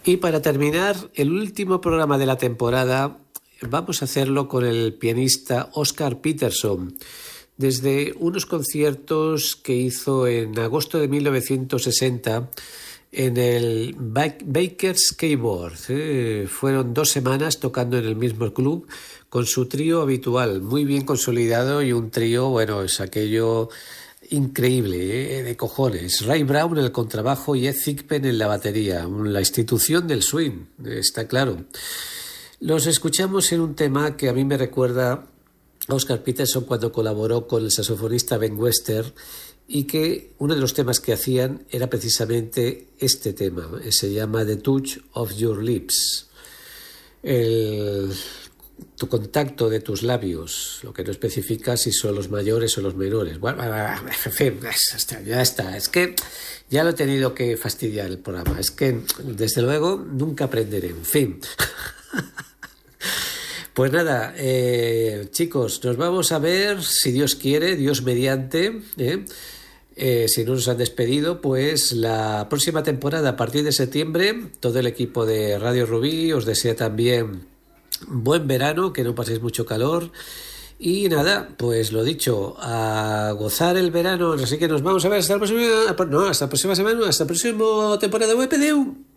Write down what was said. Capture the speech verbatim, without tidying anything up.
Y para terminar el último programa de la temporada, vamos a hacerlo con el pianista Oscar Peterson, desde unos conciertos que hizo en agosto de mil novecientos sesenta en el Baker's Keyboard. Eh, fueron dos semanas tocando en el mismo club con su trío habitual, muy bien consolidado, y un trío, bueno, es aquello increíble, ¿eh? De cojones. Ray Brown en el contrabajo y Ed Thigpen en la batería, la institución del swing, está claro. Los escuchamos en un tema que a mí me recuerda a Oscar Peterson cuando colaboró con el saxofonista Ben Webster, y que uno de los temas que hacían era precisamente este tema, se llama The Touch of Your Lips, el, tu contacto de tus labios, lo que no especifica si son los mayores o los menores. Bueno, en fin, ya está, es que ya lo he tenido que fastidiar el programa, es que desde luego nunca aprenderé, en fin. Pues nada, eh, chicos, nos vamos a ver, si Dios quiere, Dios mediante, ¿eh? Eh, si no nos han despedido, pues la próxima temporada, a partir de septiembre, todo el equipo de Radio Rubí os desea también buen verano, que no paséis mucho calor. Y nada, pues lo dicho, a gozar el verano. Así que nos vamos a ver hasta la próxima, no, hasta la próxima semana, hasta la próxima temporada.